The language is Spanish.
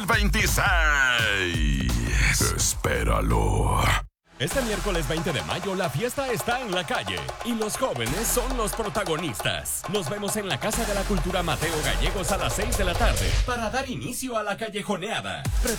2026. Espéralo. Este miércoles 20 de mayo la fiesta está en la calle y los jóvenes son los protagonistas. Nos vemos en la Casa de la Cultura Mateo Gallegos a las 6 de la tarde para dar inicio a la callejoneada. Prepara